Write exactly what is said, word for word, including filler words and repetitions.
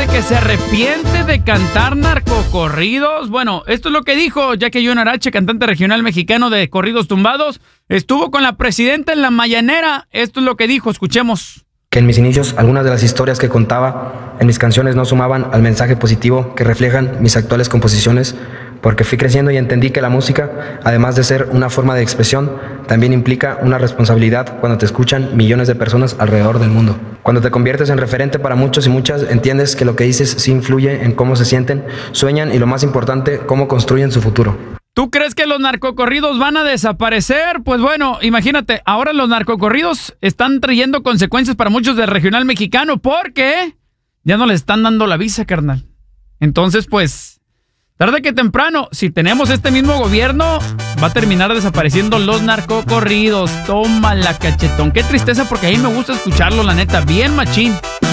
dice que se arrepiente de cantar narcocorridos. Bueno, esto es lo que dijo Jackie Junior H., cantante regional mexicano de corridos tumbados. Estuvo con la presidenta en la mañanera. Esto es lo que dijo, escuchemos. Que en mis inicios algunas de las historias que contaba en mis canciones no sumaban al mensaje positivo que reflejan mis actuales composiciones, porque fui creciendo y entendí que la música, además de ser una forma de expresión, también implica una responsabilidad cuando te escuchan millones de personas alrededor del mundo. Cuando te conviertes en referente para muchos y muchas, entiendes que lo que dices sí influye en cómo se sienten, sueñan y, lo más importante, cómo construyen su futuro. ¿Tú crees que los narcocorridos van a desaparecer? Pues bueno, imagínate, ahora los narcocorridos están trayendo consecuencias para muchos del regional mexicano porque ya no le están dando la visa, carnal. Entonces, pues, tarde que temprano, si tenemos este mismo gobierno, va a terminar desapareciendo los narcocorridos. Tómala, cachetón. Qué tristeza, porque a mí me gusta escucharlo, la neta, bien machín.